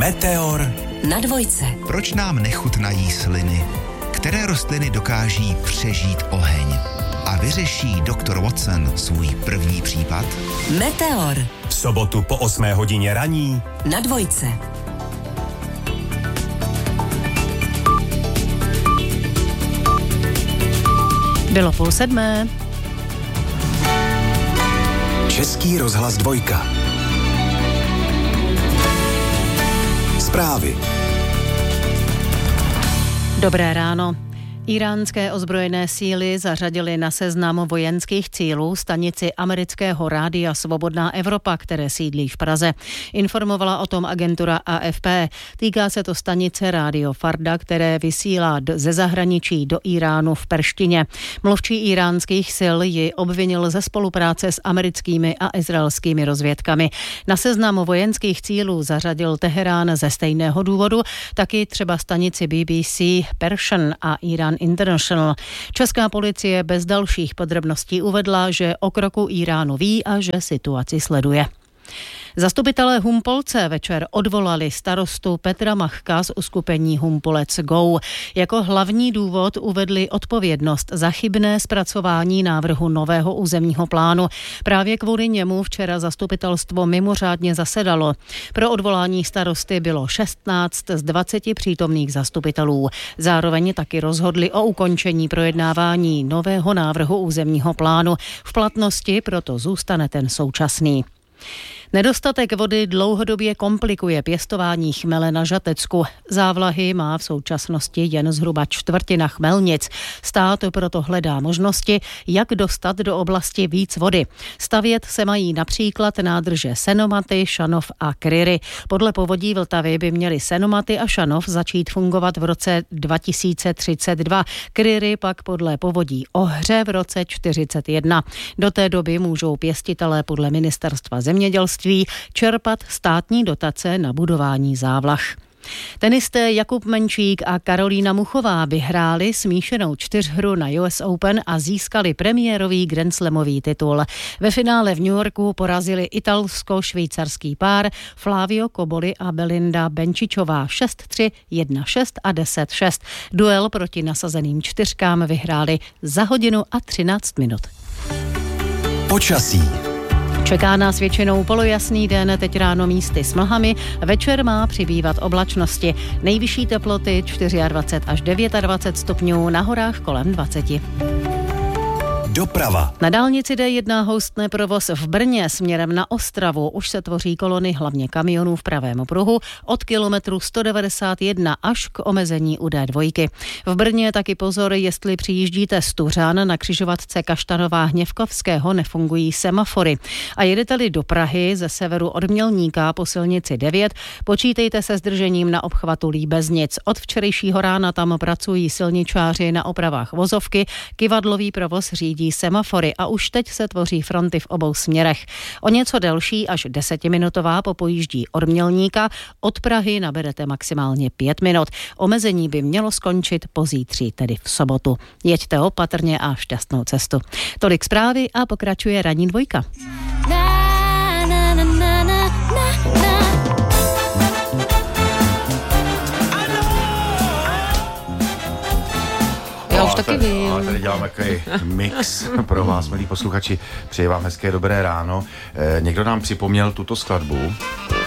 Meteor na dvojce. Proč nám nechutnají sliny? Které rostliny dokáží přežít oheň? A vyřeší doktor Watson svůj první případ? Meteor. V sobotu po 8 hodině raní na dvojce. Bylo 6:30. Český rozhlas 2. Zprávy. Dobré ráno. Iránské ozbrojené síly zařadily na seznam vojenských cílů stanici amerického rádia Svobodná Evropa, které sídlí v Praze. Informovala o tom agentura AFP. Týká se to stanice Rádio Farda, které vysílá ze zahraničí do Iránu v perštině. Mluvčí iránských sil ji obvinil ze spolupráce s americkými a izraelskými rozvědkami. Na seznam vojenských cílů zařadil Teherán ze stejného důvodu, taky třeba stanici BBC Persian a Iran International. Česká policie bez dalších podrobností uvedla, že o kroku Iránu ví a že situaci sleduje. Zastupitelé Humpolce večer odvolali starostu Petra Machka z uskupení Humpolec Go. Jako hlavní důvod uvedli odpovědnost za chybné zpracování návrhu nového územního plánu. Právě kvůli němu včera zastupitelstvo mimořádně zasedalo. Pro odvolání starosty bylo 16 z 20 přítomných zastupitelů. Zároveň taky rozhodli o ukončení projednávání nového návrhu územního plánu. V platnosti proto zůstane ten současný. Nedostatek vody dlouhodobě komplikuje pěstování chmele na Žatecku. Závlahy má v současnosti jen zhruba čtvrtina chmelnic. Stát proto hledá možnosti, jak dostat do oblasti víc vody. Stavět se mají například nádrže Senomaty, Šanov a Kryry. Podle Povodí Vltavy by měly Senomaty a Šanov začít fungovat v roce 2032. Kryry pak podle Povodí Ohře v roce 41. Do té doby můžou pěstitelé podle Ministerstva zemědělství čerpat státní dotace na budování závlah. Tenisté Jakub Menčík a Karolína Muchová vyhráli smíšenou čtyřhru na US Open a získali premiérový grandslamový titul. Ve finále v New Yorku porazili italsko-švýcarský pár Flavio Cobolli a Belinda Benčičová 6-3, 1-6 a 10-6. Duel proti nasazeným čtyřkám vyhráli za hodinu a 13 minut. Počasí. Čeká nás většinou polojasný den, teď ráno místy s mlhami, večer má přibývat oblačnosti. Nejvyšší teploty 24 až 29 stupňů, na horách kolem 20. Doprava. Na dálnici D1 houstne provoz v Brně směrem na Ostravu. Už se tvoří kolony hlavně kamionů v pravém pruhu od kilometru 191 až k omezení u D2. V Brně taky pozor, jestli přijíždíte z Tuřan na křižovatce Kaštanová Hněvkovského nefungují semafory. A jedete-li do Prahy ze severu od Mělníka po silnici 9, počítejte se zdržením na obchvatu Líbeznic. Od včerejšího rána tam pracují silničáři na opravách vozovky, kyvadlový provoz řídí semafory a už teď se tvoří fronty v obou směrech. O něco delší až 10minutová popojíždí od Mělníka, od Prahy naberete maximálně 5 minut. Omezení by mělo skončit pozítří, tedy v sobotu. Jeďte opatrně a šťastnou cestu. Tolik zprávy a pokračuje ranní dvojka. Já už taky vím. Ale tady děláme takový mix pro vás, milí posluchači. Přeji vám hezké dobré ráno. Někdo nám připomněl tuto skladbu.